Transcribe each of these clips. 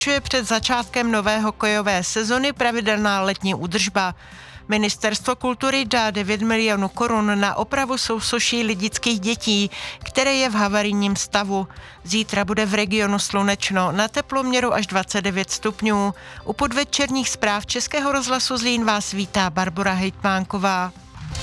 Před začátkem nové hokejové sezony pravidelná letní údržba. Ministerstvo kultury dá 9 milionů korun na opravu sousoší lidických dětí, které je v havarijním stavu. Zítra bude v regionu slunečno, na teploměru až 29 stupňů. U podvečerních zpráv Českého rozhlasu Zlín vás vítá Barbora Hejtmánková.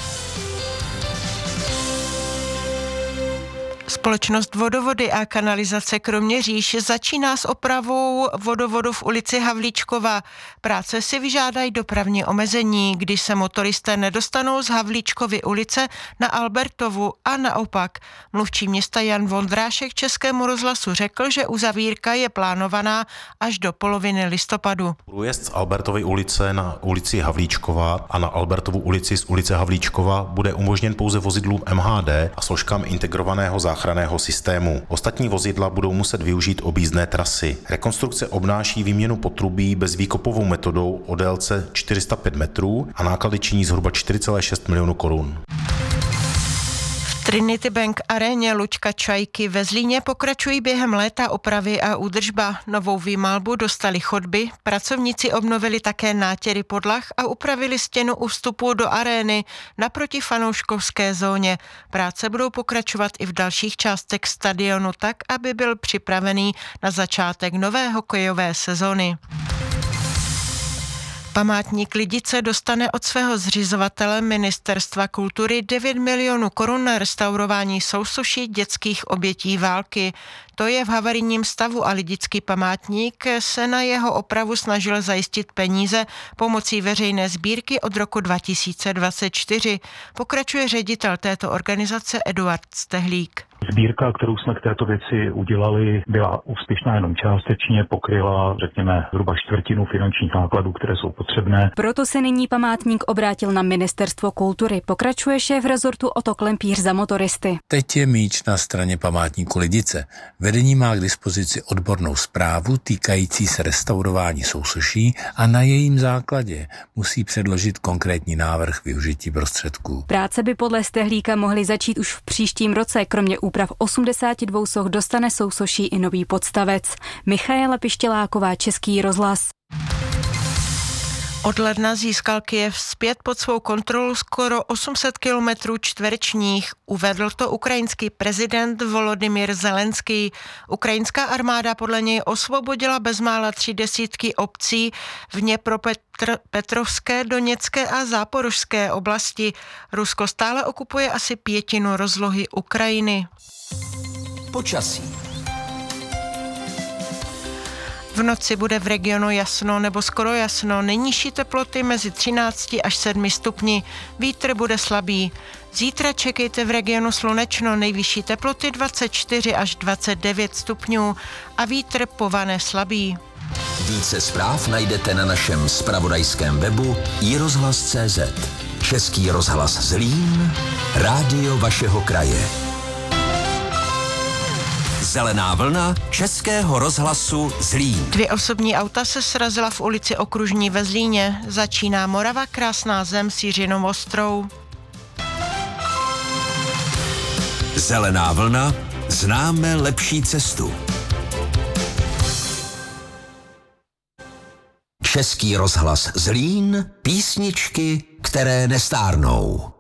Společnost Vodovody a kanalizace Kroměříž začíná s opravou vodovodu v ulici Havlíčkova. Práce si vyžádají dopravní omezení, když se motoristé nedostanou z Havlíčkovy ulice na Albertovu a naopak. Mluvčí města Jan Vondrášek Českému rozhlasu řekl, že uzavírka je plánovaná až do poloviny listopadu. Průjezd z Albertovy ulice na ulici Havlíčkova a na Albertovu ulici z ulice Havlíčkova bude umožněn pouze vozidlům MHD a složkám integrovaného záchranného systému. Ostatní vozidla budou muset využít objízdné trasy. Rekonstrukce obnáší výměnu potrubí bezvýkopovou metodou o délce 405 metrů a náklady činí zhruba 4,6 milionů korun. Trinity Bank aréně Luďka Čajky ve Zlíně pokračují během léta opravy a údržba. Novou výmalbu dostali chodby, pracovníci obnovili také nátěry podlah a upravili stěnu u vstupu do arény naproti fanouškovské zóně. Práce budou pokračovat i v dalších částech stadionu tak, aby byl připravený na začátek nové hokejové sezony. Památník Lidice dostane od svého zřizovatele Ministerstva kultury 9 milionů korun na restaurování sousoší dětských obětí války. To je v havarijním stavu a lidický památník se na jeho opravu snažil zajistit peníze pomocí veřejné sbírky od roku 2024. Pokračuje ředitel této organizace Eduard Stehlík. Sbírka, kterou jsme k této věci udělali, byla úspěšná jenom částečně, pokryla, řekněme, zhruba čtvrtinu finančních nákladů, které jsou potřebné. Proto se nyní památník obrátil na Ministerstvo kultury. Pokračuje šéf rezortu Oto Klempíř za motoristy. Teď je míč na straně památníku Lidice. Vedení má k dispozici odbornou zprávu týkající se restaurování sousoší a na jejím základě musí předložit konkrétní návrh využití prostředků. Práce by podle Stehlíka mohly začít už v příštím roce. Kromě úprav 82 soch dostane sousoší i nový podstavec. Michaela Pištěláková, Český rozhlas. Od ledna získal Kyjev zpět pod svou kontrolu skoro 800 kilometrů čtverečních. Uvedl to ukrajinský prezident Volodymyr Zelenský. Ukrajinská armáda podle něj osvobodila bezmála 30 obcí v Dněpropetrovské, Doněcké a Záporožské oblasti. Rusko stále okupuje asi 1/5 rozlohy Ukrajiny. Počasí. V noci bude v regionu jasno nebo skoro jasno, nejnižší teploty mezi 13 až 7 stupni, vítr bude slabý. Zítra čekejte v regionu slunečno, nejvyšší teploty 24 až 29 stupňů a vítr povane slabý. Více zpráv najdete na našem zpravodajském webu iRozhlas.cz. Český rozhlas Zlín, rádio vašeho kraje. Zelená vlna Českého rozhlasu Zlín. 2 osobní auta se srazila v ulici Okružní ve Zlíně. Začíná Morava, krásná zem s Jiřinou Ostrou. Zelená vlna, známe lepší cestu. Český rozhlas Zlín, písničky, které nestárnou.